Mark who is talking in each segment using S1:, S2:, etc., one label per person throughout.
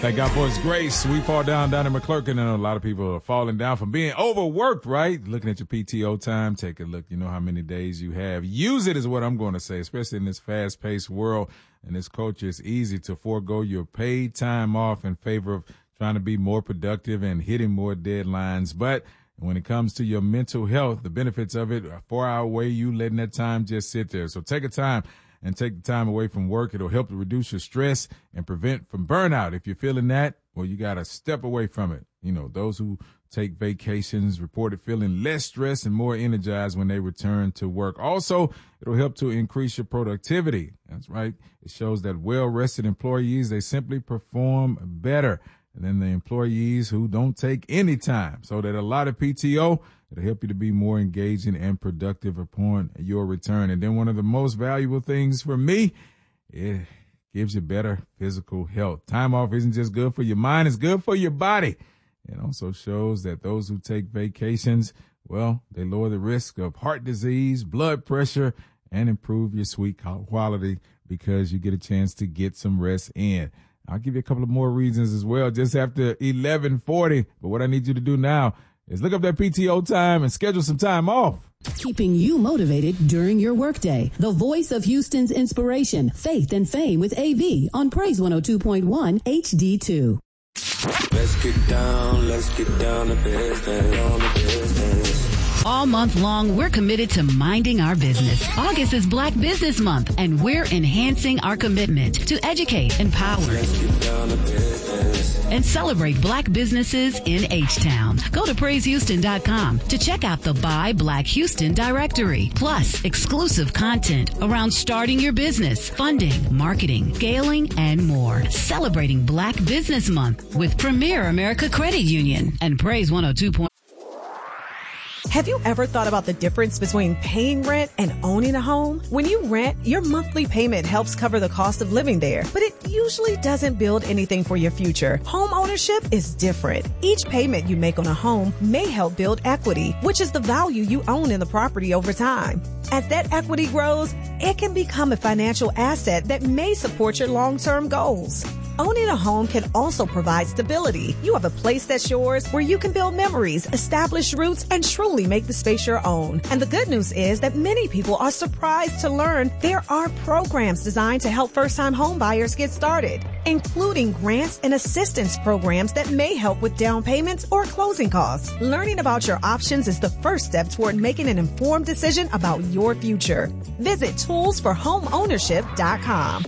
S1: Thank God for his grace. We fall down in McClurkin, and a lot of people are falling down from being overworked, right? Looking at your PTO time, take a look. You know how many days you have. Use it is what I'm going to say, especially in this fast-paced world and this culture. It's easy to forego your paid time off in favor of trying to be more productive and hitting more deadlines. But when it comes to your mental health, the benefits of it are far outweigh you letting that time just sit there. So take a time and take the time away from work. It'll help to reduce your stress and prevent from burnout. If you're feeling that, well, you got to step away from it. You know, those who take vacations reported feeling less stressed and more energized when they return to work. Also, it'll help to increase your productivity. That's right. It shows that well-rested employees, they simply perform better than the employees who don't take any time. So that a lot of PTO, it'll help you to be more engaging and productive upon your return. And then one of the most valuable things for me, it gives you better physical health. Time off isn't just good for your mind, it's good for your body. It also shows that those who take vacations, well, they lower the risk of heart disease, blood pressure, and improve your sleep quality because you get a chance to get some rest in. I'll give you a couple of more reasons as well just after 11:40. But what I need you to do now is look up that PTO time and schedule some time off.
S2: Keeping you motivated during your workday. The voice of Houston's inspiration, faith and fame with AV on Praise 102.1 HD2.
S3: Let's get down to business, on the business.
S4: All month long, we're committed to minding our business. August is Black Business Month, and we're enhancing our commitment to educate, empower, and celebrate Black businesses in H-Town. Go to PraiseHouston.com to check out the Buy Black Houston directory, plus exclusive content around starting your business, funding, marketing, scaling, and more. Celebrating Black Business Month with Premier America Credit Union and Praise 102.
S5: Have you ever thought about the difference between paying rent and owning a home? When you rent, your monthly payment helps cover the cost of living there, but it usually doesn't build anything for your future. Home ownership is different. Each payment you make on a home may help build equity, which is the value you own in the property over time. As that equity grows, it can become a financial asset that may support your long-term goals. Owning a home can also provide stability. You have a place that's yours where you can build memories, establish roots, and truly make the space your own. And the good news is that many people are surprised to learn there are programs designed to help first-time home buyers get started, including grants and assistance programs that may help with down payments or closing costs. Learning about your options is the first step toward making an informed decision about your future. Visit toolsforhomeownership.com.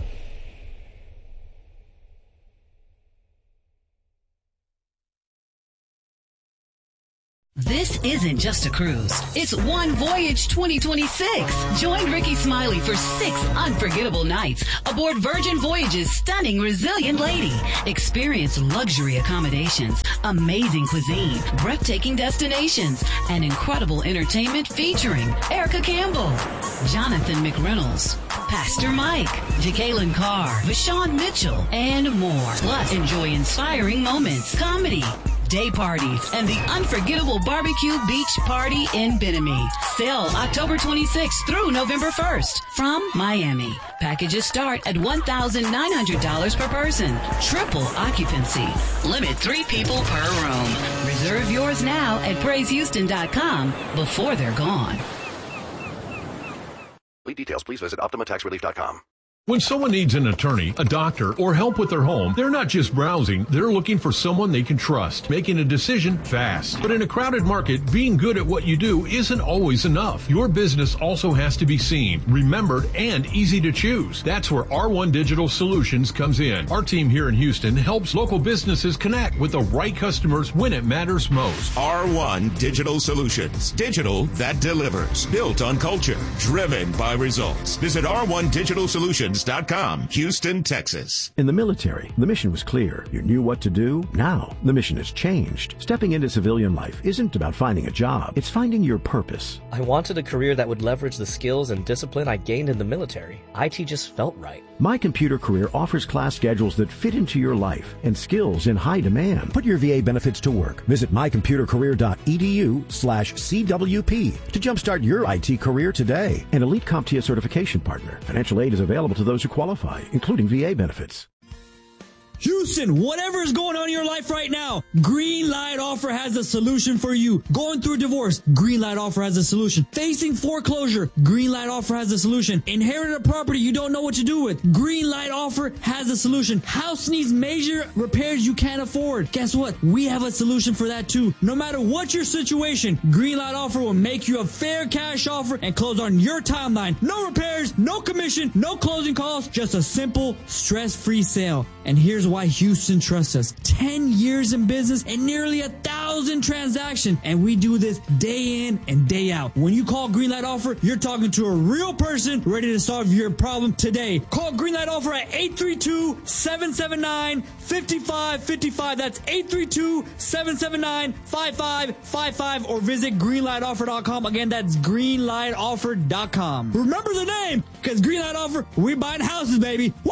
S4: This isn't just a cruise. It's One Voyage 2026. Join Ricky Smiley for 6 unforgettable nights aboard Virgin Voyage's stunning Resilient Lady. Experience luxury accommodations, amazing cuisine, breathtaking destinations, and incredible entertainment featuring Erica Campbell, Jonathan McReynolds, Pastor Mike, Jacqueline Carr, Vashawn Mitchell, and more. Plus, enjoy inspiring moments, comedy, day parties, and the unforgettable barbecue beach party in Bimini. Sail October 26th through November 1st from Miami. Packages start at $1,900 per person. Triple occupancy. Limit 3 people per room. Reserve yours now at PraiseHouston.com before they're gone.
S6: Lead details, please visit OptimaTaxRelief.com.
S7: When someone needs an attorney, a doctor, or help with their home, they're not just browsing, they're looking for someone they can trust, making a decision fast. But in a crowded market, being good at what you do isn't always enough. Your business also has to be seen, remembered, and easy to choose. That's where R1 Digital Solutions comes in. Our team here in Houston helps local businesses connect with the right customers when it matters most.
S8: R1 Digital Solutions. Digital that delivers. Built on culture. Driven by results. Visit R1DigitalSolutions.com, Houston, Texas.
S9: In the military, the mission was clear. You knew what to do. Now, the mission has changed. Stepping into civilian life isn't about finding a job. It's finding your purpose.
S10: I wanted a career that would leverage the skills and discipline I gained in the military. IT just felt right.
S9: My Computer Career offers class schedules that fit into your life and skills in high demand. Put your VA benefits to work. Visit mycomputercareer.edu/CWP to jumpstart your IT career today. An elite CompTIA certification partner. Financial aid is available to those who qualify, including VA benefits.
S11: Houston, whatever is going on in your life right now, Greenlight Offer has a solution for you. Going through a divorce, Greenlight Offer has a solution. Facing foreclosure, Greenlight Offer has a solution. Inherited a property you don't know what to do with, Greenlight Offer has a solution. House needs major repairs you can't afford. Guess what? We have a solution for that too. No matter what your situation, Greenlight Offer will make you a fair cash offer and close on your timeline. No repairs, no commission, no closing costs, just a simple, stress-free sale. And here's why Houston trusts us. 10 years in business and nearly 1,000 transactions. And we do this day in and day out. When you call Greenlight Offer, you're talking to a real person ready to solve your problem today. Call Greenlight Offer at 832-779-5555. That's 832-779-5555. Or visit greenlightoffer.com. Again, that's greenlightoffer.com. Remember the name, because Greenlight Offer, we're buying houses, baby. Woo!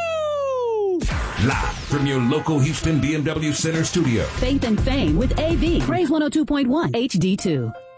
S12: Live from your local Houston BMW Center studio.
S2: Faith and Fame with AV. Praise 102.1 HD2.